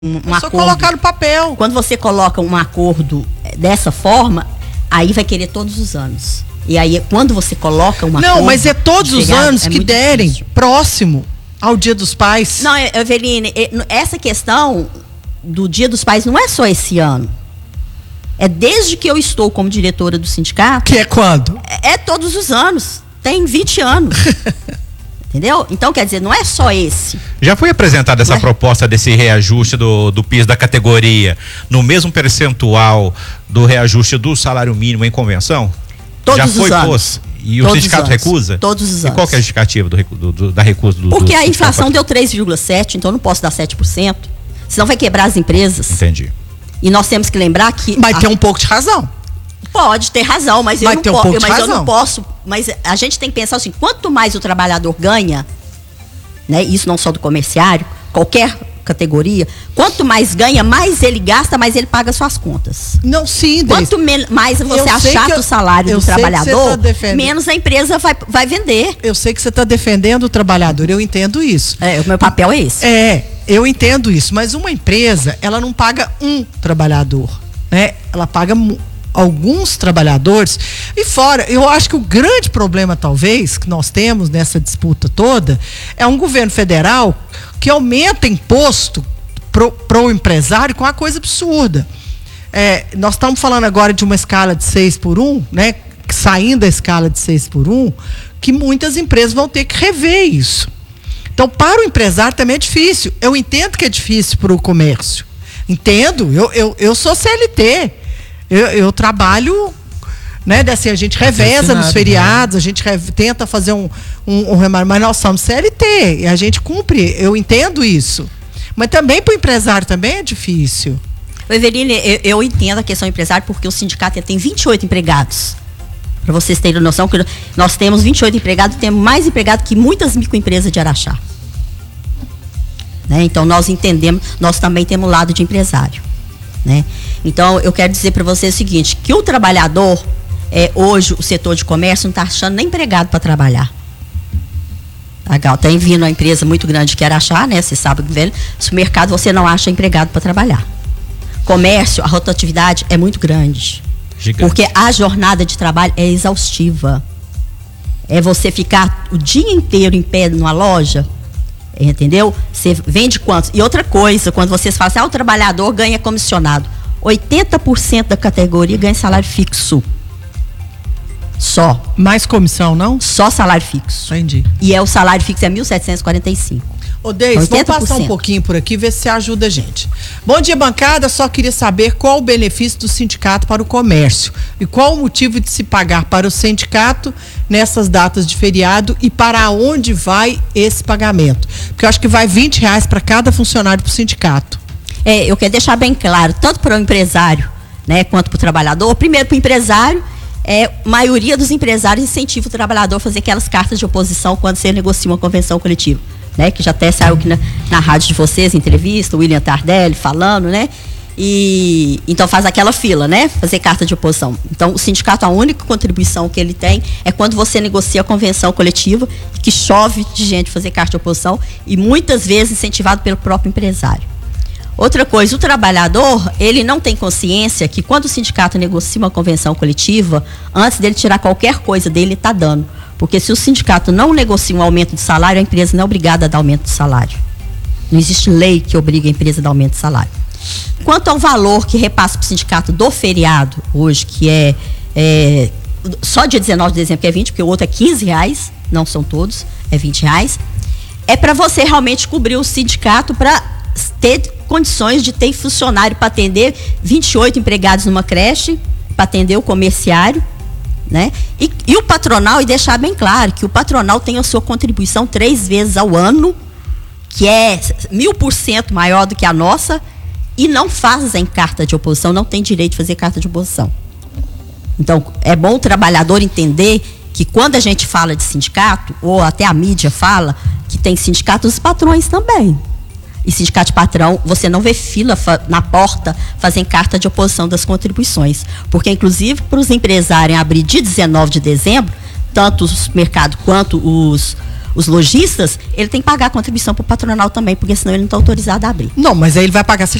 só colocar no papel. Quando você coloca um acordo dessa forma, aí vai querer todos os anos. E aí, quando você coloca uma Não, mas é todos os anos que derem, difícil. Próximo ao Dia dos Pais. Não, Eveline, essa questão do Dia dos Pais não é só esse ano. É desde que eu estou como diretora do sindicato. Que é quando? É todos os anos. Tem 20 anos. Entendeu? Então, quer dizer, não é só esse. Já foi apresentada essa proposta desse reajuste do piso da categoria no mesmo percentual do reajuste do salário mínimo em convenção? Todos Já os foi anos. Posto? E o sindicato recusa? Todos os anos. E qual que é a justificativa da recusa do Porque a inflação deu 3,7%, então eu não posso dar 7%. Senão vai quebrar as empresas. Entendi. E nós temos que lembrar que... Mas tem um pouco de razão. Pode ter razão, mas eu não posso. Mas a gente tem que pensar assim, quanto mais o trabalhador ganha, né, isso não só do comerciário, qualquer categoria, quanto mais ganha, mais ele gasta, mais ele paga suas contas. Não, sim, quanto mais você achata o salário do trabalhador, menos a empresa vai vender. Eu sei que você está defendendo o trabalhador, eu entendo isso. O meu papel é esse. Eu entendo isso, mas uma empresa, ela não paga um trabalhador, né? Ela paga alguns trabalhadores. E fora, eu acho que o grande problema, talvez, que nós temos nessa disputa toda, é um governo federal que aumenta imposto pro empresário com uma coisa absurda. Nós estamos falando agora de uma escala de 6/1, né? Saindo da escala de 6/1, que muitas empresas vão ter que rever isso. Então, para o empresário também é difícil. Eu entendo que é difícil para o comércio. Entendo. Eu sou CLT. Eu trabalho, né? Assim, a gente reveza nos feriados, a gente tenta fazer um mas nós somos CLT e a gente cumpre. Eu entendo isso. Mas também para o empresário também é difícil. Eveline, eu entendo a questão do empresário porque o sindicato tem 28 empregados. Para vocês terem noção que nós temos 28 empregados, temos mais empregados que muitas microempresas de Araxá. Né? Então nós entendemos, nós também temos o lado de empresário. Né? Então eu quero dizer para vocês o seguinte, que o trabalhador, hoje o setor de comércio não está achando nem empregado para trabalhar. Tem vindo uma empresa muito grande que era Araxá, né? Você sabe que velho, no mercado você não acha empregado para trabalhar. Comércio, a rotatividade é muito grande. Gigante. Porque a jornada de trabalho é exaustiva. É você ficar o dia inteiro em pé numa loja, entendeu? Você vende quantos? E outra coisa, quando vocês falam assim, o trabalhador ganha comissionado. 80% da categoria ganha salário fixo. Só. Mais comissão, não? Só salário fixo. Entendi. E o salário fixo é 1.745. Ô, Deise, vamos passar um pouquinho por aqui, ver se você ajuda a gente. Bom dia, bancada. Só queria saber qual o benefício do sindicato para o comércio e qual o motivo de se pagar para o sindicato nessas datas de feriado e para onde vai esse pagamento. Porque eu acho que vai R$20 para cada funcionário do sindicato. Eu quero deixar bem claro, tanto para o empresário, né, quanto para o trabalhador. Primeiro, para o empresário, a maioria dos empresários incentiva o trabalhador a fazer aquelas cartas de oposição quando você negocia uma convenção coletiva. Né, que já até saiu aqui na rádio de vocês, entrevista, o William Tardelli falando, né? E então faz aquela fila, né? Fazer carta de oposição. Então o sindicato, a única contribuição que ele tem é quando você negocia a convenção coletiva, que chove de gente fazer carta de oposição e muitas vezes incentivado pelo próprio empresário. Outra coisa, o trabalhador, ele não tem consciência que quando o sindicato negocia uma convenção coletiva, antes dele tirar qualquer coisa dele, ele está dando. Porque se o sindicato não negocia um aumento de salário, a empresa não é obrigada a dar aumento de salário. Não existe lei que obrigue a empresa a dar aumento de salário. Quanto ao valor que repassa para o sindicato do feriado, hoje, que é só dia 19 de dezembro, que é 20, porque o outro é R$15, não são todos, é R$20, é para você realmente cobrir o sindicato para ter condições de ter funcionário para atender 28 empregados numa creche, para atender o comerciário, né? E o patronal, e deixar bem claro que o patronal tem a sua contribuição 3 vezes ao ano, que é 1000% maior do que a nossa, e não fazem carta de oposição, não tem direito de fazer carta de oposição. Então, é bom o trabalhador entender que quando a gente fala de sindicato, ou até a mídia fala, que tem sindicato dos patrões também. E sindicato de patrão, você não vê fila na porta fazendo carta de oposição das contribuições. Porque, inclusive, para os empresários abrir dia 19 de dezembro, tanto os mercados quanto os lojistas, ele tem que pagar a contribuição para o patronal também, porque senão ele não está autorizado a abrir. Não, mas aí ele vai pagar se